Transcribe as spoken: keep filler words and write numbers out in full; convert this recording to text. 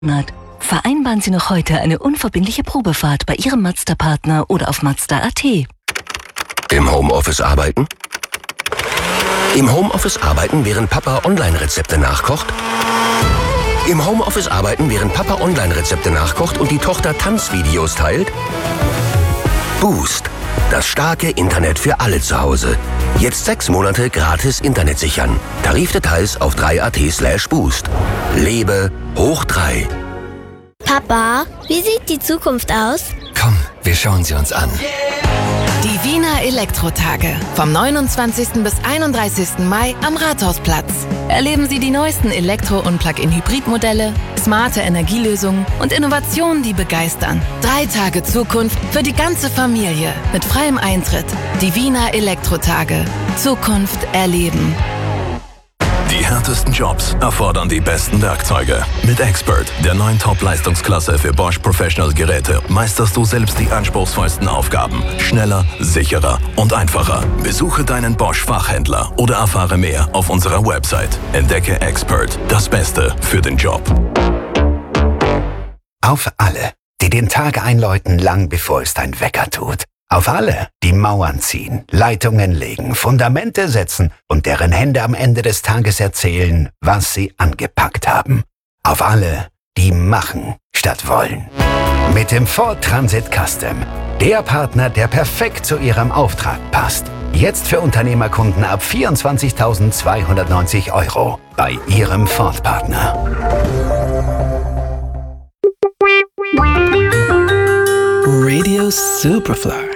Vereinbaren Sie noch heute eine unverbindliche Probefahrt bei Ihrem Mazda-Partner oder auf Mazda punkt a t. Im Homeoffice arbeiten? Im Homeoffice arbeiten, während Papa Online-Rezepte nachkocht? Im Homeoffice arbeiten, während Papa Online-Rezepte nachkocht und die Tochter Tanzvideos teilt? Boost. Das starke Internet für alle zu Hause. Jetzt sechs Monate gratis Internet sichern. Tarifdetails auf drei punkt a t slash boost. Lebe hoch drei. Papa, wie sieht die Zukunft aus? Komm, wir schauen sie uns an. Die Wiener Elektrotage. Vom neunundzwanzigsten bis einunddreißigsten Mai am Rathausplatz. Erleben Sie die neuesten Elektro- und Plug-in-Hybrid-Modelle, smarte Energielösungen und Innovationen, die begeistern. Drei Tage Zukunft für die ganze Familie mit freiem Eintritt. Die Wiener Elektrotage. Zukunft erleben. Die härtesten Jobs erfordern die besten Werkzeuge. Mit Expert, der neuen Top-Leistungsklasse für Bosch Professional Geräte, meisterst du selbst die anspruchsvollsten Aufgaben. Schneller, sicherer und einfacher. Besuche deinen Bosch-Fachhändler oder erfahre mehr auf unserer Website. Entdecke Expert, das Beste für den Job. Auf alle, die den Tag einläuten, lang bevor es dein Wecker tut. Auf alle, die Mauern ziehen, Leitungen legen, Fundamente setzen und deren Hände am Ende des Tages erzählen, was sie angepackt haben. Auf alle, die machen statt wollen. Mit dem Ford Transit Custom. Der Partner, der perfekt zu Ihrem Auftrag passt. Jetzt für Unternehmerkunden ab vierundzwanzigtausendzweihundertneunzig Euro bei Ihrem Ford-Partner. Radio Superfly.